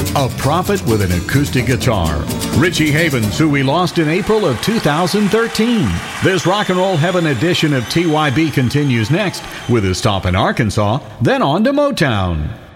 A prophet with an acoustic guitar. Richie Havens, who we lost in April of 2013. This Rock and Roll Heaven edition of TYB continues next with a stop in Arkansas, then on to Motown.